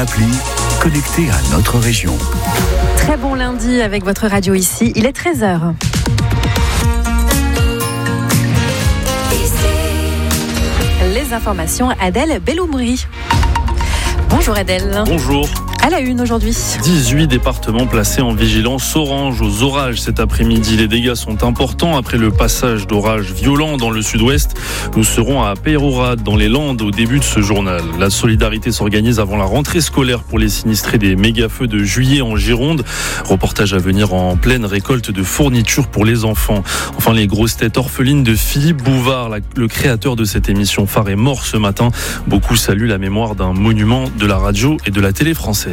Appli connecté à notre région. Très bon lundi avec votre radio ici, il est 13h. Les informations, Adèle Belloumri. Bonjour Adèle. Bonjour. À la une aujourd'hui. 18 départements placés en vigilance orange aux orages cet après-midi. Les dégâts sont importants après le passage d'orages violents dans le sud-ouest. Nous serons à Peyrehorade dans les Landes au début de ce journal. La solidarité s'organise avant la rentrée scolaire pour les sinistrés des méga-feux de juillet en Gironde. Reportage à venir en pleine récolte de fournitures pour les enfants. Enfin, les grosses têtes orphelines de Philippe Bouvard, le créateur de cette émission phare, est mort ce matin. Beaucoup saluent la mémoire d'un monument de la radio et de la télé française.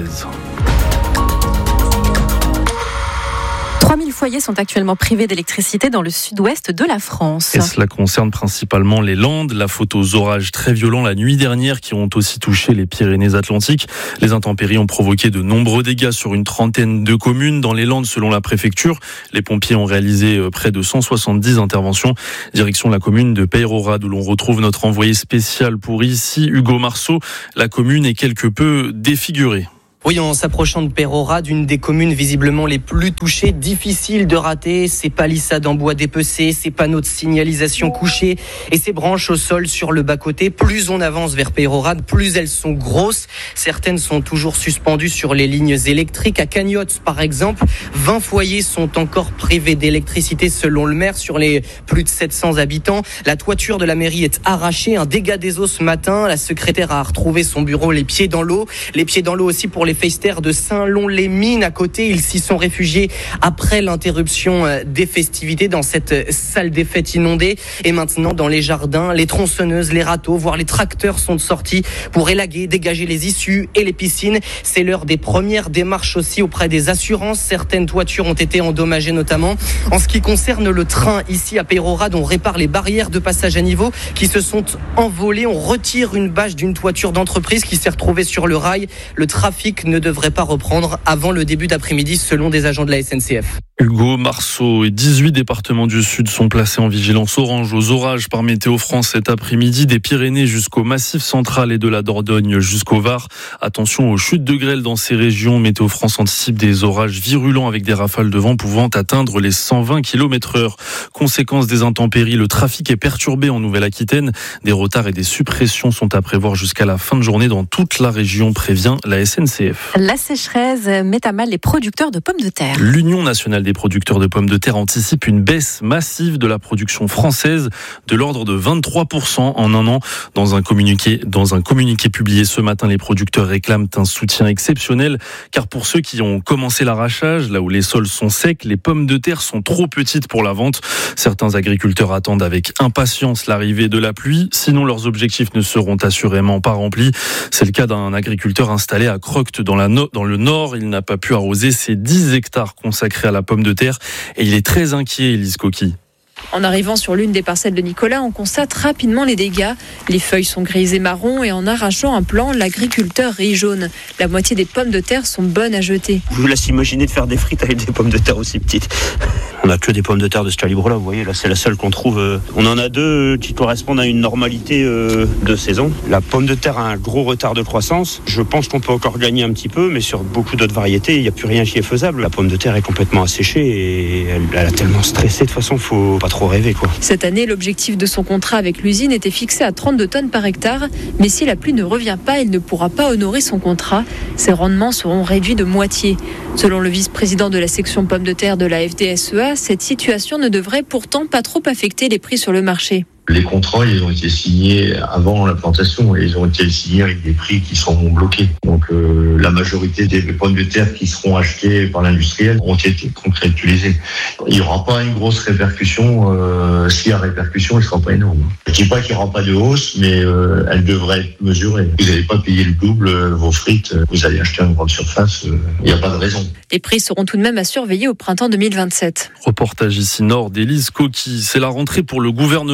3000 foyers sont actuellement privés d'électricité dans le sud-ouest de la France. Et cela concerne principalement les Landes. La faute aux orages très violents la nuit dernière qui ont aussi touché les Pyrénées-Atlantiques. Les intempéries ont provoqué de nombreux dégâts sur une trentaine de communes dans les Landes selon la préfecture. Les pompiers ont réalisé près de 170 interventions. Direction la commune de Peyrehorade où l'on retrouve notre envoyé spécial pour ici, Hugo Marceau. La commune est quelque peu défigurée. Oui, en s'approchant de Peyrehorade, une des communes visiblement les plus touchées, difficile de rater, ses palissades en bois dépecées, ses panneaux de signalisation couchés et ses branches au sol sur le bas-côté. Plus on avance vers Peyrehorade, plus elles sont grosses. Certaines sont toujours suspendues sur les lignes électriques. À Cagnotte, par exemple, 20 foyers sont encore privés d'électricité selon le maire sur les plus de 700 habitants. La toiture de la mairie est arrachée, un dégât des eaux ce matin. La secrétaire a retrouvé son bureau les pieds dans l'eau. Les pieds dans l'eau aussi pour les Feisters de Saint-Lon-les-Mines à côté. Ils s'y sont réfugiés après l'interruption des festivités dans cette salle des fêtes inondée. Et maintenant, dans les jardins, les tronçonneuses, les râteaux, voire les tracteurs sont sortis pour élaguer, dégager les issues et les piscines. C'est l'heure des premières démarches aussi auprès des assurances. Certaines toitures ont été endommagées notamment. En ce qui concerne le train, ici à Peyrehorade, on répare les barrières de passage à niveau qui se sont envolées. On retire une bâche d'une toiture d'entreprise qui s'est retrouvée sur le rail. Le trafic ne devrait pas reprendre avant le début d'après-midi selon des agents de la SNCF. Hugo Marceau et 18 départements du Sud sont placés en vigilance orange aux orages par Météo France cet après-midi, des Pyrénées jusqu'au Massif central et de la Dordogne jusqu'au Var. Attention aux chutes de grêle dans ces régions. Météo France anticipe des orages virulents avec des rafales de vent pouvant atteindre les 120 km/h. Conséquence des intempéries, le trafic est perturbé en Nouvelle-Aquitaine. Des retards et des suppressions sont à prévoir jusqu'à la fin de journée dans toute la région, prévient la SNCF. La sécheresse met à mal les producteurs de pommes de terre. L'Union nationale des producteurs de pommes de terre anticipe une baisse massive de la production française de l'ordre de 23% en un an. Dans un communiqué publié ce matin, les producteurs réclament un soutien exceptionnel car pour ceux qui ont commencé l'arrachage, là où les sols sont secs, les pommes de terre sont trop petites pour la vente. Certains agriculteurs attendent avec impatience l'arrivée de la pluie, sinon leurs objectifs ne seront assurément pas remplis. C'est le cas d'un agriculteur installé à Crocte dans le nord. Il n'a pas pu arroser ses 10 hectares consacrés à la pomme de terre et il est très inquiet, Elise Coqui. En arrivant sur l'une des parcelles de Nicolas, on constate rapidement les dégâts. Les feuilles sont grises et marron et en arrachant un plant, l'agriculteur rit jaune. La moitié des pommes de terre sont bonnes à jeter. Je vous laisse imaginer de faire des frites avec des pommes de terre aussi petites. On n'a que des pommes de terre de ce calibre-là, vous voyez, là c'est la seule qu'on trouve. On en a deux qui correspondent à une normalité de saison. La pomme de terre a un gros retard de croissance. Je pense qu'on peut encore gagner un petit peu, mais sur beaucoup d'autres variétés, il n'y a plus rien qui est faisable. La pomme de terre est complètement asséchée et elle a tellement stressé. De toute façon, faut pas trop rêver, quoi. Cette année, l'objectif de son contrat avec l'usine était fixé à 32 tonnes par hectare. Mais si la pluie ne revient pas, il ne pourra pas honorer son contrat. Ses rendements seront réduits de moitié. Selon le vice-président de la section pommes de terre de la FDSEA, cette situation ne devrait pourtant pas trop affecter les prix sur le marché. Les contrats, ils ont été signés avant la plantation et ils ont été signés avec des prix qui sont bloqués. Donc la majorité des pommes de terre qui seront achetées par l'industriel ont été contractualisées. Il n'y aura pas une grosse répercussion. S'il y a répercussion, elle ne sera pas énorme. Je ne dis pas qu'il n'y aura pas de hausse, mais elle devrait être mesurée. Vous n'allez pas payer le double vos frites. Vous allez acheter une grande surface. Il n'y a pas de raison. Les prix seront tout de même à surveiller au printemps 2027. Reportage ici nord d'Élise Coqui. C'est la rentrée pour le gouvernement. Emmanuel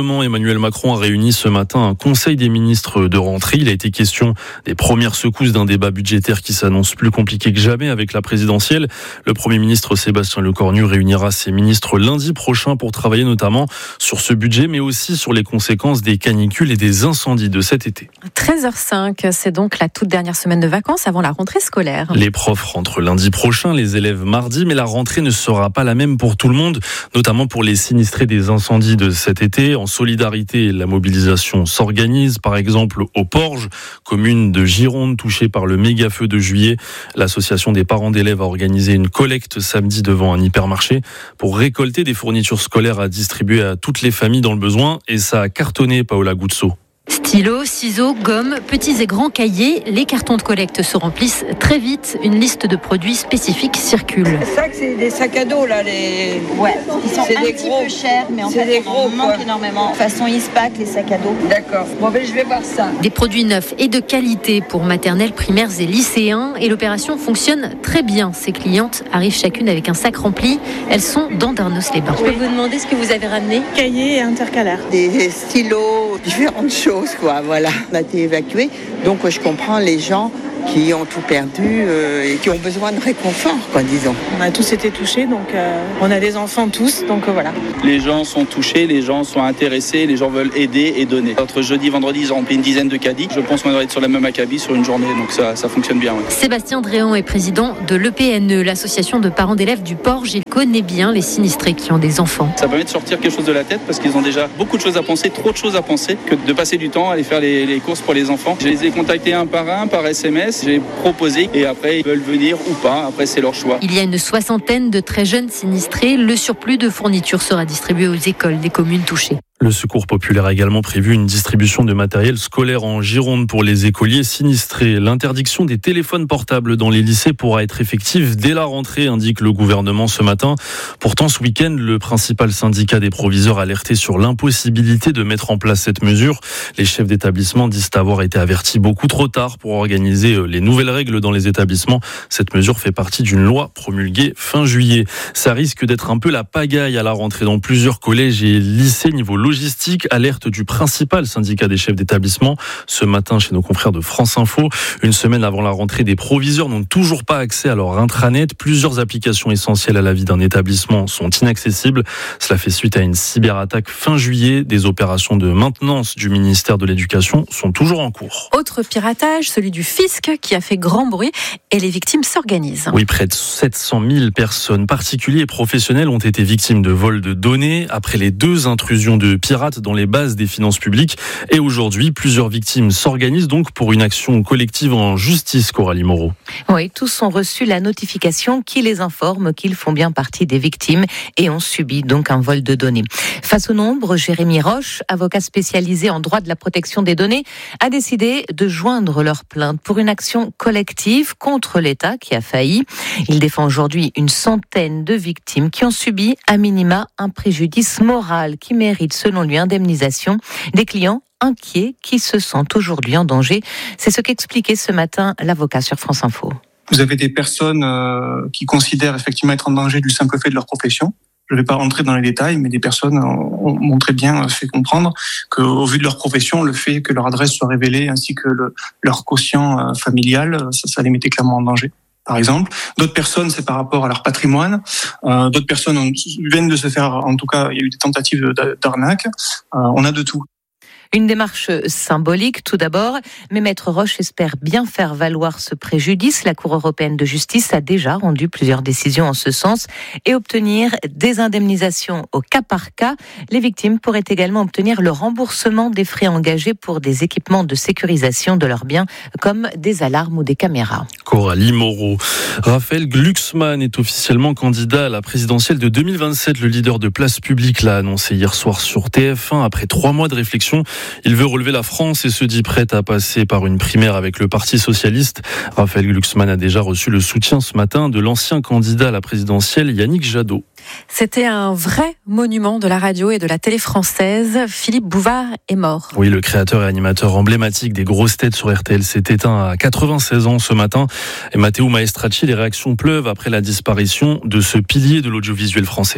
Emmanuel Macron a réuni ce matin un conseil des ministres de rentrée. Il a été question des premières secousses d'un débat budgétaire qui s'annonce plus compliqué que jamais avec la présidentielle. Le Premier ministre Sébastien Lecornu réunira ses ministres lundi prochain pour travailler notamment sur ce budget, mais aussi sur les conséquences des canicules et des incendies de cet été. 13h05, c'est donc la toute dernière semaine de vacances avant la rentrée scolaire. Les profs rentrent lundi prochain, les élèves mardi, mais la rentrée ne sera pas la même pour tout le monde, notamment pour les sinistrés des incendies de cet été. En solidarité, la mobilisation s'organise, par exemple au Porge, commune de Gironde touchée par le méga feu de juillet. L'association des parents d'élèves a organisé une collecte samedi devant un hypermarché pour récolter des fournitures scolaires à distribuer à toutes les familles dans le besoin, et ça a cartonné, Paola Guzzo. Stylos, ciseaux, gommes, petits et grands cahiers, les cartons de collecte se remplissent très vite. Une liste de produits spécifiques circule. C'est ça que c'est des sacs à dos là, les. Ouais, ils sont c'est un petit peu chers, mais en fait on en manque énormément. Façon Ispac, les sacs à dos. D'accord. Bon ben je vais voir ça. Des produits neufs et de qualité pour maternelles, primaires et lycéens. Et l'opération fonctionne très bien. Ces clientes arrivent chacune avec un sac rempli. Elles sont dans Darnos-les-Bains. Je peux vous demander ce que vous avez ramené ? Cahiers et intercalaires. Des stylos, différentes choses quoi. Voilà, on a été évacués. Donc je comprends les gens qui ont tout perdu et qui ont besoin de réconfort, quoi, disons. On a tous été touchés, donc on a des enfants tous, donc voilà. Les gens sont touchés, les gens sont intéressés, les gens veulent aider et donner. Entre jeudi, vendredi, ils ont rempli une dizaine de caddies. Je pense qu'on doit être sur la même acabit sur une journée, donc ça fonctionne bien. Ouais. Sébastien Dréan est président de l'EPNE, l'association de parents d'élèves du Porge. Il connaît bien les sinistrés qui ont des enfants. Ça permet de sortir quelque chose de la tête parce qu'ils ont déjà beaucoup de choses à penser, trop de choses à penser, que de passer du temps à aller faire les courses pour les enfants. Je les ai contactés un par SMS. J'ai proposé et après ils veulent venir ou pas, après c'est leur choix. Il y a une 60aine de très jeunes sinistrés. Le surplus de fournitures sera distribué aux écoles des communes touchées. Le Secours populaire a également prévu une distribution de matériel scolaire en Gironde pour les écoliers sinistrés. L'interdiction des téléphones portables dans les lycées pourra être effective dès la rentrée, indique le gouvernement ce matin. Pourtant, ce week-end, le principal syndicat des proviseurs alertait sur l'impossibilité de mettre en place cette mesure. Les chefs d'établissement disent avoir été avertis beaucoup trop tard pour organiser les nouvelles règles dans les établissements. Cette mesure fait partie d'une loi promulguée fin juillet. Ça risque d'être un peu la pagaille à la rentrée dans plusieurs collèges et lycées niveau logistique, alerte du principal syndicat des chefs d'établissement ce matin chez nos confrères de France Info. Une semaine avant la rentrée, des proviseurs n'ont toujours pas accès à leur intranet. Plusieurs applications essentielles à la vie d'un établissement sont inaccessibles. Cela fait suite à une cyberattaque fin juillet. Des opérations de maintenance du ministère de l'Éducation sont toujours en cours. Autre piratage, celui du fisc qui a fait grand bruit et les victimes s'organisent. Oui, près de 700 000 personnes, particuliers et professionnels, ont été victimes de vols de données après les 2 intrusions de pirates dans les bases des finances publiques. Et aujourd'hui, plusieurs victimes s'organisent donc pour une action collective en justice, Coralie Moreau. Oui, tous ont reçu la notification qui les informe qu'ils font bien partie des victimes et ont subi donc un vol de données. Face au nombre, Jérémy Roche, avocat spécialisé en droit de la protection des données, a décidé de joindre leur plainte pour une action collective contre l'État qui a failli. Il défend aujourd'hui une centaine de victimes qui ont subi à minima un préjudice moral qui mérite selon lui indemnisation. Des clients inquiets qui se sentent aujourd'hui en danger. C'est ce qu'expliquait ce matin l'avocat sur France Info. Vous avez des personnes qui considèrent effectivement être en danger du simple fait de leur profession. Je ne vais pas rentrer dans les détails, mais des personnes ont montré bien, fait comprendre qu'au vu de leur profession, le fait que leur adresse soit révélée ainsi que leur quotient familial, ça les mettait clairement en danger. Par exemple, d'autres personnes, c'est par rapport à leur patrimoine. D'autres personnes viennent de se faire, en tout cas, il y a eu des tentatives d'arnaque. On a de tout. Une démarche symbolique tout d'abord, mais Maître Roche espère bien faire valoir ce préjudice. La Cour européenne de justice a déjà rendu plusieurs décisions en ce sens et obtenir des indemnisations au cas par cas. Les victimes pourraient également obtenir le remboursement des frais engagés pour des équipements de sécurisation de leurs biens, comme des alarmes ou des caméras. Coralie Moreau. Raphaël Glucksmann est officiellement candidat à la présidentielle de 2027. Le leader de Place Publique l'a annoncé hier soir sur TF1 après 3 mois de réflexion. Il veut relever la France et se dit prêt à passer par une primaire avec le Parti socialiste. Raphaël Glucksmann a déjà reçu le soutien ce matin de l'ancien candidat à la présidentielle, Yannick Jadot. C'était un vrai monument de la radio et de la télé française. Philippe Bouvard est mort. Oui, le créateur et animateur emblématique des grosses têtes sur RTL s'est éteint à 96 ans ce matin. Et Matteo Maestracci, les réactions pleuvent après la disparition de ce pilier de l'audiovisuel français.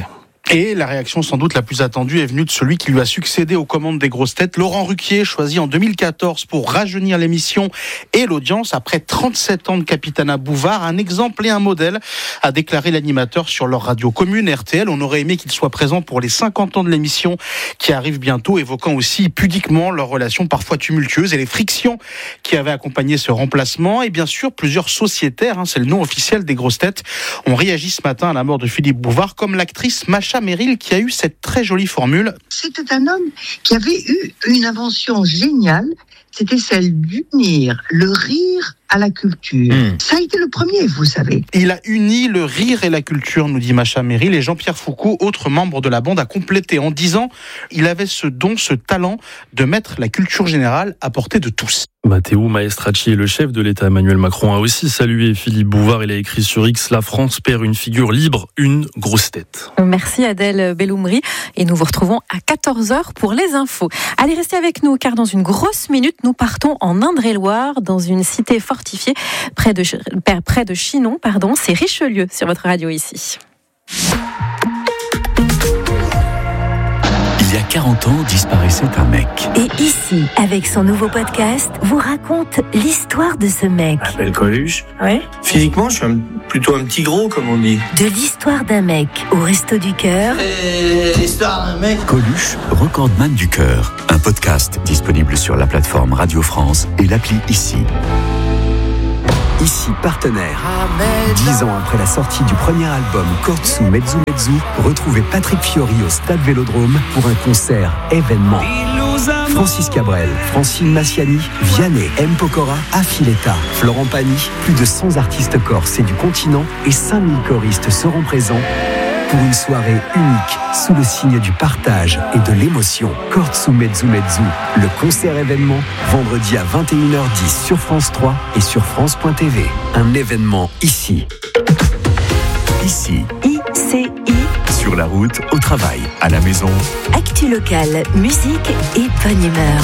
Et la réaction sans doute la plus attendue est venue de celui qui lui a succédé aux commandes des grosses têtes, Laurent Ruquier, choisi en 2014 pour rajeunir l'émission et l'audience après 37 ans de Capitana Bouvard. Un exemple et un modèle, a déclaré l'animateur sur leur radio commune RTL. On aurait aimé qu'il soit présent pour les 50 ans de l'émission qui arrivent bientôt, évoquant aussi pudiquement leur relation parfois tumultueuse et les frictions qui avaient accompagné ce remplacement. Et bien sûr, plusieurs sociétaires, c'est le nom officiel des grosses têtes, ont réagi ce matin à la mort de Philippe Bouvard, comme l'actrice Macha Merrill qui a eu cette très jolie formule. C'était un homme qui avait eu une invention géniale, c'était celle d'unir le rire à la culture. Ça a été le premier, vous savez. Il a uni le rire et la culture, nous dit Macha Merrill, et Jean-Pierre Foucault, autre membre de la bande, a complété en disant il avait ce don, ce talent de mettre la culture générale à portée de tous. Matteo Maestracci, le chef de l'État Emmanuel Macron, a aussi salué Philippe Bouvard. Il a écrit sur X: la France perd une figure libre, une grosse tête. Merci Adèle Belloumri, et nous vous retrouvons à 14h pour les infos. Allez, restez avec nous, car dans une grosse minute, nous partons en Indre-et-Loire, dans une cité fortifiée près de Chinon, c'est Richelieu sur votre radio ici. Il y a 40 ans, disparaissait un mec. Et ici, avec son nouveau podcast, vous raconte l'histoire de ce mec. Je m'appelle Coluche. Ouais. Physiquement, je suis plutôt un petit gros, comme on dit. De l'histoire d'un mec au Resto du Cœur. Et l'histoire d'un mec. Coluche, recordman du cœur. Un podcast disponible sur la plateforme Radio France et l'appli Ici. Ici, partenaire. 10 ans après la sortie du premier album Kortsu Mezzu Mezzu, retrouvez Patrick Fiori au Stade Vélodrome pour un concert événement. Francis Cabrel, Francine Massiani, Vianney, M. Pokora, Affiletta, Florent Pagny, plus de 100 artistes corses et du continent et 5000 choristes seront présents pour une soirée unique sous le signe du partage et de l'émotion. Kortsu Mezzu Mezzu, le concert événement, vendredi à 21h10 sur France 3 et sur France.tv. Un événement ici. Ici. ICI. Sur la route, au travail, à la maison. Actu locale, musique et bonne humeur.